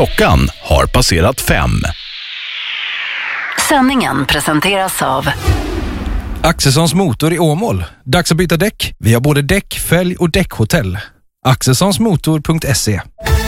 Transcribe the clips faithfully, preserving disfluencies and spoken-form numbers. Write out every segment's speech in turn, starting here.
Klockan har passerat fem. Sändningen presenteras av Axelssons motor i Åmål. Dags att byta däck. Vi har både däck, fälg och däckhotell. axelssonsmotor punkt se.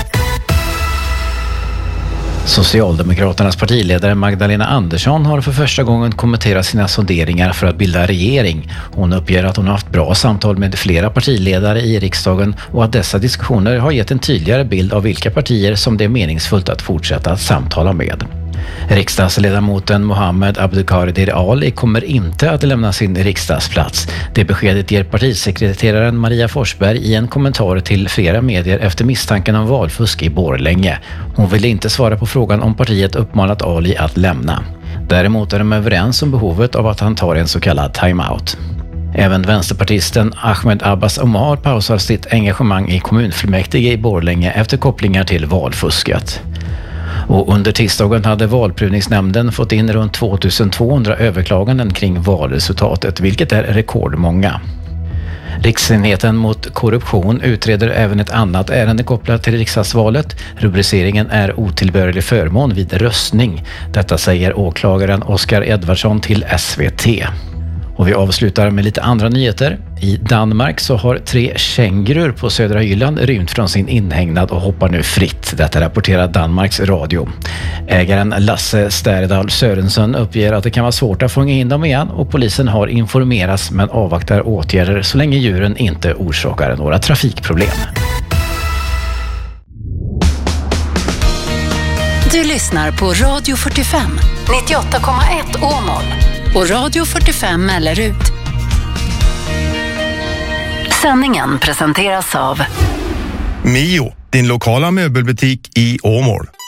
Socialdemokraternas partiledare Magdalena Andersson har för första gången kommenterat sina sonderingar för att bilda regering. Hon uppger att hon har haft bra samtal med flera partiledare i riksdagen och att dessa diskussioner har gett en tydligare bild av vilka partier som det är meningsfullt att fortsätta att samtala med. Riksdagsledamoten Mohammed Abdulkadir Ali kommer inte att lämna sin riksdagsplats. Det beskedet ger partisekreteraren Maria Forsberg i en kommentar till flera medier efter misstanken om valfusk i Borlänge. Hon ville inte svara på frågan om partiet uppmanat Ali att lämna. Däremot är de överens om behovet av att han tar en så kallad timeout. Även vänsterpartisten Ahmed Abbas Omar pausar sitt engagemang i kommunfullmäktige i Borlänge efter kopplingar till valfusket. Och under tisdagen hade valprövningsnämnden fått in runt tvåtusentvåhundra överklaganden kring valresultatet, vilket är rekordmånga. Riksenheten mot korruption utreder även ett annat ärende kopplat till riksdagsvalet. Rubriceringen är otillbörlig förmån vid röstning. Detta säger åklagaren Oskar Edvardsson till S V T. Och vi avslutar med lite andra nyheter. I Danmark så har tre kängurur på södra Jylland rymt från sin inhägnad och hoppar nu fritt. Detta rapporterar Danmarks radio. Ägaren Lasse Sterdal Sörensen uppger att det kan vara svårt att fånga in dem igen och polisen har informerats men avvaktar åtgärder så länge djuren inte orsakar några trafikproblem. Du lyssnar på Radio fyrtiofem, nittioåtta komma ett Åmål och Radio fyrtiofem Mellerud. Sändningen presenteras av Mio, din lokala möbelbutik i Åmål.